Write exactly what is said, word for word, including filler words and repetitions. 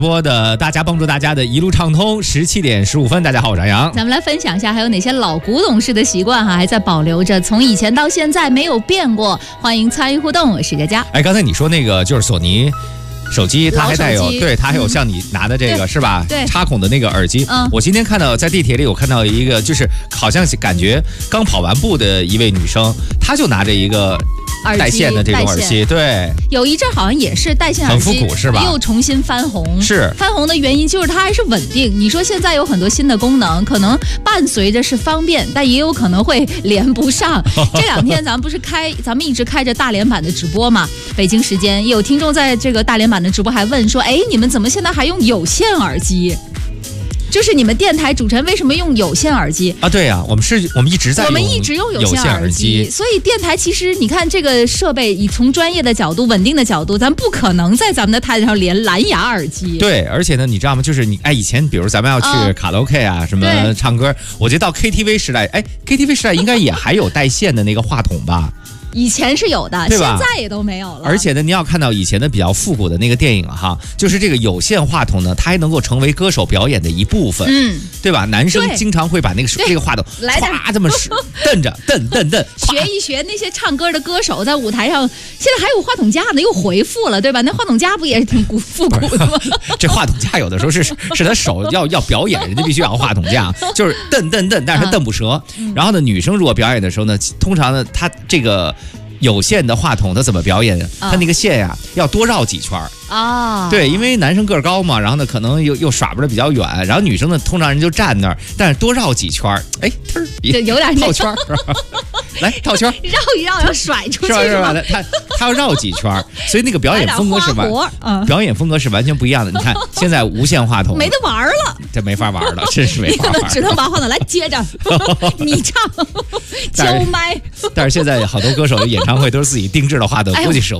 播的大家帮助大家的一路畅通，十七点十五分，大家好，我是杨洋。 咱们来分享一下，还有哪些老古董式的习惯哈，还在保留着，从以前到现在没有变过。欢迎参与互动，我是佳佳。 哎，刚才你说那个就是索尼手机，它还带有，对，它还有像你拿的这个、嗯、是吧？ 对， 插孔的那个耳机。嗯，我今天看到在地铁里，我看到一个就是好像感觉刚跑完步的一位女生，她就拿着一个。带线的这种耳机，对， 有一阵好像也是带线耳机， 很复古是吧？ 又重新翻红， 是翻红的原因就是它还是稳定。你说现在有很多新的功能，可能伴随着是方便，但也有可能会连不上。这两天咱们不是开，咱们一直开着大连版的直播嘛？北京时间有听众在这个大连版的直播还问说，哎，你们怎么现在还用有线耳机？就是你们电台主持人为什么用有线耳机啊？对呀、啊，我们是我们一直在用我们一直用有线耳机，所以电台其实你看这个设备，以从专业的角度、稳定的角度，咱不可能在咱们的台上连蓝牙耳机。 对，而且呢，你知道吗？就是你哎，以前比如咱们要去卡拉 OK 啊，嗯、什么唱歌，我觉得到 K T V 时代，哎 ，K T V 时代应该也还有带线的那个话筒吧。 以前是有的，现在也都没有了。 而且呢，你要看到以前的比较复古的那个电影哈，就是这个有线话筒呢，它还能够成为歌手表演的一部分，嗯，对吧？男生经常会把那个这个话筒唰这么蹬着蹬蹬蹬， 学一学那些唱歌的歌手在舞台上，现在还有话筒架呢，又回复了，对吧？那话筒架不也是挺古复古的吗？ 这话筒架有的时候是是他手要要表演，人家必须要话筒架，就是蹬蹬蹬，但是他蹬不折。嗯、然后呢，女生如果表演的时候呢，通常呢，她这个。有线的话筒它怎么表演？它那个线呀、啊、要多绕几圈啊。对，因为男生个儿高嘛，然后呢可能又又耍不得比较远，然后女生呢通常人就站那儿，但是多绕几圈，哎，嘚儿有点套圈，来套圈， 绕一绕要甩出去是吧？他他要绕几圈，所以那个表演风格是完，嗯、表演风格是完全不一样的。你看现在无线话筒没得玩了， 这没法玩了，真是没法玩， 你可能只能把话筒来接着你唱交麦。 但是现在好多歌手的演唱会都是自己定制的话筒，估计舍。